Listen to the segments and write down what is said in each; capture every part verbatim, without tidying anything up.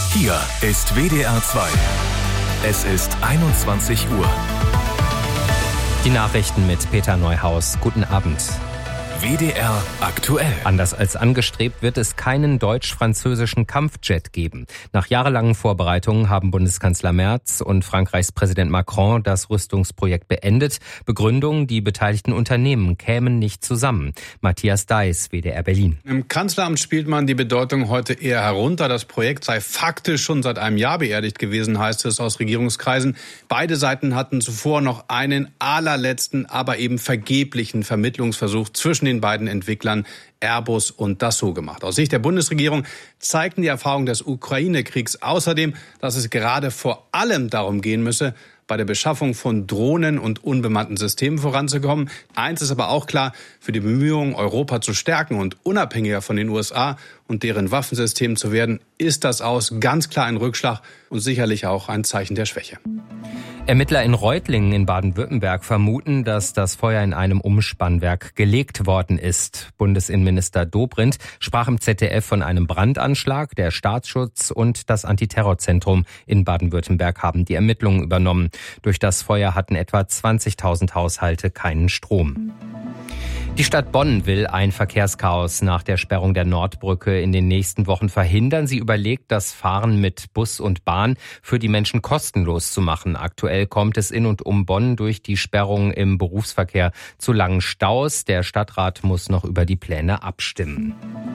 Hier ist W D R zwei. Es ist einundzwanzig Uhr. Die Nachrichten mit Peter Neuhaus. Guten Abend. W D R aktuell. Anders als angestrebt wird es keinen deutsch-französischen Kampfjet geben. Nach jahrelangen Vorbereitungen haben Bundeskanzler Merz und Frankreichs Präsident Macron das Rüstungsprojekt beendet. Begründung, die beteiligten Unternehmen kämen nicht zusammen. Matthias Deiß, W D R Berlin. Im Kanzleramt spielt man die Bedeutung heute eher herunter. Das Projekt sei faktisch schon seit einem Jahr beerdigt gewesen, heißt es aus Regierungskreisen. Beide Seiten hatten zuvor noch einen allerletzten, aber eben vergeblichen Vermittlungsversuch zwischen den beiden Entwicklern Airbus und Dassault gemacht. Aus Sicht der Bundesregierung zeigten die Erfahrungen des Ukraine-Kriegs außerdem, dass es gerade vor allem darum gehen müsse, bei der Beschaffung von Drohnen und unbemannten Systemen voranzukommen. Eins ist aber auch klar, für die Bemühungen, Europa zu stärken und unabhängiger von den U S A und deren Waffensystemen zu werden, ist das Aus ganz klar ein Rückschlag und sicherlich auch ein Zeichen der Schwäche. Ermittler in Reutlingen in Baden-Württemberg vermuten, dass das Feuer in einem Umspannwerk gelegt worden ist. Bundesinnenminister Dobrindt sprach im Z D F von einem Brandanschlag. Der Staatsschutz und das Antiterrorzentrum in Baden-Württemberg haben die Ermittlungen übernommen. Durch das Feuer hatten etwa zwanzigtausend Haushalte keinen Strom. Die Stadt Bonn will ein Verkehrschaos nach der Sperrung der Nordbrücke in den nächsten Wochen verhindern. Sie überlegt, das Fahren mit Bus und Bahn für die Menschen kostenlos zu machen. Aktuell kommt es in und um Bonn durch die Sperrung im Berufsverkehr zu langen Staus. Der Stadtrat muss noch über die Pläne abstimmen.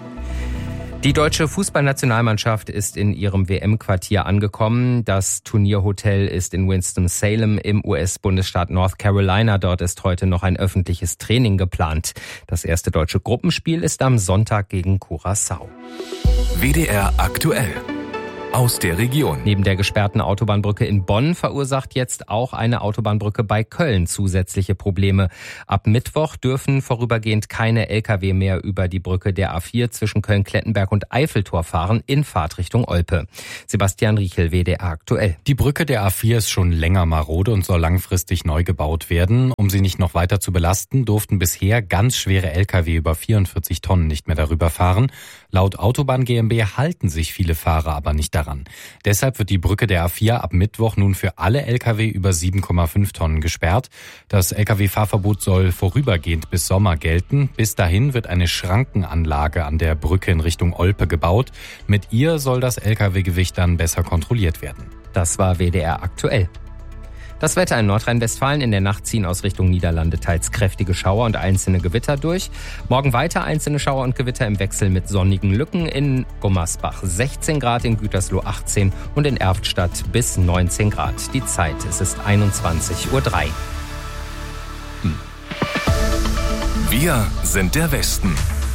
Die deutsche Fußballnationalmannschaft ist in ihrem W M-Quartier angekommen. Das Turnierhotel ist in Winston-Salem im U S-Bundesstaat North Carolina. Dort ist heute noch ein öffentliches Training geplant. Das erste deutsche Gruppenspiel ist am Sonntag gegen Curaçao. W D R aktuell. Aus der Region. Neben der gesperrten Autobahnbrücke in Bonn verursacht jetzt auch eine Autobahnbrücke bei Köln zusätzliche Probleme. Ab Mittwoch dürfen vorübergehend keine L K W mehr über die Brücke der A vier zwischen Köln-Klettenberg und Eiffeltor fahren in Fahrtrichtung Olpe. Sebastian Riechel, W D R aktuell. Die Brücke der A vier ist schon länger marode und soll langfristig neu gebaut werden. Um sie nicht noch weiter zu belasten, durften bisher ganz schwere L K W über vierundvierzig Tonnen nicht mehr darüber fahren. Laut Autobahn GmbH halten sich viele Fahrer aber nicht daran. Deshalb wird die Brücke der A vier ab Mittwoch nun für alle L K W über sieben Komma fünf Tonnen gesperrt. Das L K W-Fahrverbot soll vorübergehend bis Sommer gelten. Bis dahin wird eine Schrankenanlage an der Brücke in Richtung Olpe gebaut. Mit ihr soll das L K W-Gewicht dann besser kontrolliert werden. Das war W D R aktuell. Das Wetter in Nordrhein-Westfalen: In der Nacht ziehen aus Richtung Niederlande teils kräftige Schauer und einzelne Gewitter durch. Morgen weiter einzelne Schauer und Gewitter im Wechsel mit sonnigen Lücken. In Gummersbach sechzehn Grad, in Gütersloh achtzehn und in Erftstadt bis neunzehn Grad. Die Zeit, es ist einundzwanzig Uhr drei. Hm. Wir sind der Westen.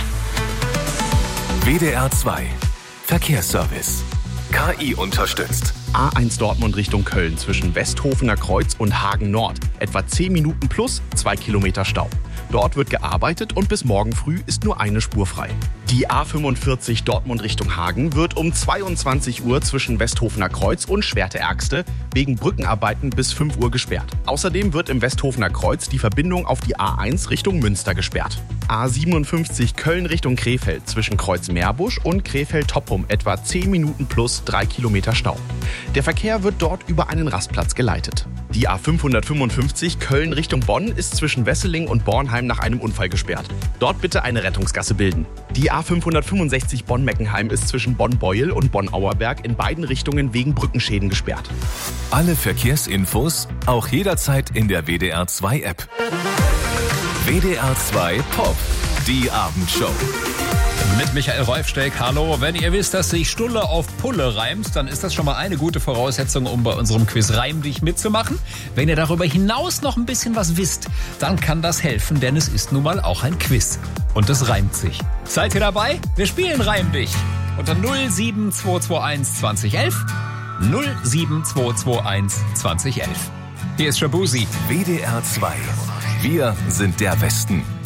W D R zwei. Verkehrsservice. K I unterstützt. A eins Dortmund Richtung Köln zwischen Westhofener Kreuz und Hagen Nord. Etwa zehn Minuten plus zwei Kilometer Stau. Dort wird gearbeitet und bis morgen früh ist nur eine Spur frei. Die A fünfundvierzig Dortmund Richtung Hagen wird um zweiundzwanzig Uhr zwischen Westhofener Kreuz und Schwerte-Ergste wegen Brückenarbeiten bis fünf Uhr gesperrt. Außerdem wird im Westhofener Kreuz die Verbindung auf die A eins Richtung Münster gesperrt. A siebenundfünfzig Köln Richtung Krefeld zwischen Kreuz Meerbusch und Krefeld-Toppum etwa zehn Minuten plus drei Kilometer Stau. Der Verkehr wird dort über einen Rastplatz geleitet. Die A fünfhundertfünfundfünfzig Köln Richtung Bonn ist zwischen Wesseling und Bornheim nach einem Unfall gesperrt. Dort bitte eine Rettungsgasse bilden. Die A fünfhundertfünfundsechzig Bonn-Meckenheim ist zwischen Bonn-Beuel und Bonn-Auerberg in beiden Richtungen wegen Brückenschäden gesperrt. Alle Verkehrsinfos auch jederzeit in der W D R zwei App. W D R zwei Pop, die Abendshow. Mit Michael Rolfsteck, hallo. Wenn ihr wisst, dass sich Stulle auf Pulle reimt, dann ist das schon mal eine gute Voraussetzung, um bei unserem Quiz Reim dich mitzumachen. Wenn ihr darüber hinaus noch ein bisschen was wisst, dann kann das helfen, denn es ist nun mal auch ein Quiz. Und es reimt sich. Seid ihr dabei? Wir spielen Reim dich. Unter null sieben zwei zwei eins zwanzig elf. null sieben zwei zwei eins zwanzig elf. Hier ist Shabuzi. W D R zwei. Wir sind der Westen.